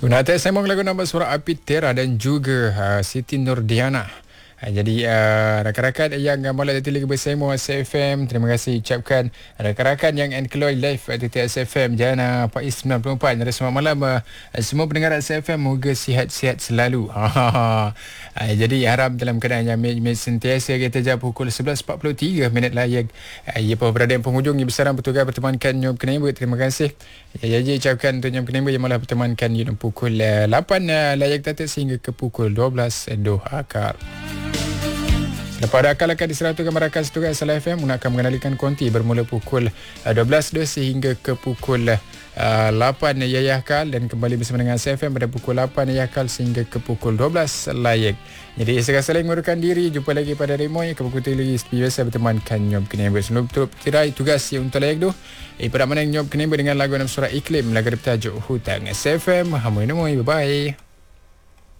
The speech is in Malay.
Nak sembang lagu nama Suara Api Tera dan juga Siti Nurdiana. Jadi rakan-rakan yang malam tadi lagi bersama SFM, terima kasih ucapkan rakan-rakan yang enkloy live di SFM Jana Faiz 94. Jadi selamat malam semua pendengar SFM, moga sihat-sihat selalu. Jadi harap dalam keadaan yang sentiasa kita jam pukul 11.43 layak. Ia peradaan penghujung yang besaran bertugas bertemankan Nyom Kenembut. Terima kasih. Jadi ucapkan untuk Nyom Kenembut yang malah bertemankan pukul 8 layak tata sehingga ke pukul 12 Doha Akal. Lepas ada akal akan diserahkan merakan setugas Salah FM akan mengenalikan konti bermula pukul 12 sehingga ke pukul 8 Yayah Kal, dan kembali bersama dengan SFM pada pukul 8 Yayah Kal sehingga ke pukul 12 layak. Jadi saya saling menguruskan diri. Jumpa lagi pada Remoy ke pukul 3 lagi seperti biasa bertemankan Nyom Kenembut. Sebelum tutup tirai tugas yang untuk layak tu pada mana Nyom Kenembut dengan lagu Nam Surah Iklim, lagu bertajuk Hutang. SFM, hamoy bye bye.